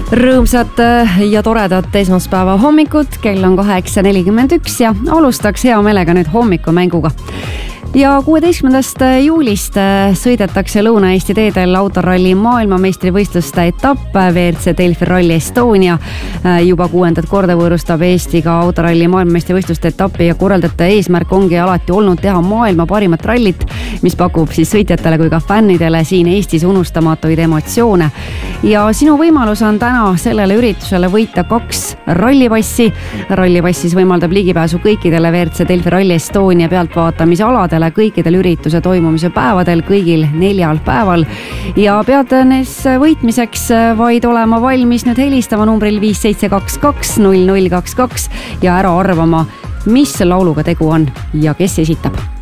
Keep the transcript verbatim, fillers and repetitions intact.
Rõõmsat ja toredat esmaspäeva hommikut, kell on kaheksa nelikümmend üks ja alustaks hea meelega nüüd hommikumänguga. Ja kuueteistkümnendast juulist sõidetakse Lõuna-Eesti teedel autoralli maailmameistrivõistluste etapp V R C Delfi Rally Estonia. Juba kuuendat korda võõrustab Eesti ka autoralli maailmameistrivõistluste etappi ja korraldajate eesmärk ongi alati olnud teha maailma parimat rallit, mis pakub siis sõitjatele kui ka fännidele siin Eestis unustamatuid emotsioone. Ja sinu võimalus on täna sellele üritusele võita kaks rallipassi. Rallipassis võimaldab ligipääsu kõikidele V R C Delfi Rally Estonia pealtvaatamisaladele kõikidel ürituse toimumise päevadel, kõigil neljal päeval. Ja pead neis võitmiseks vaid olema valmis nüüd helistama numbril viis seitse kaks kaks null null kaks kaks ja ära arvama, mis lauluga tegu on ja kes esitab.